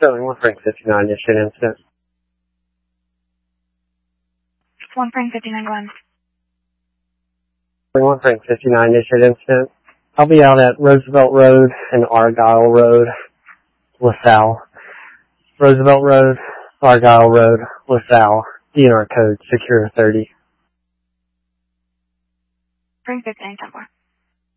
Sterling, 1 Frank 59, issued incident. 1 Frank 59, go on. 1 Frank 59, issued incident. I'll be out at Roosevelt Road and Argyle Road, LaSalle. Roosevelt Road, Argyle Road, LaSalle. DNR code secure 30. Frank 59, 10-4.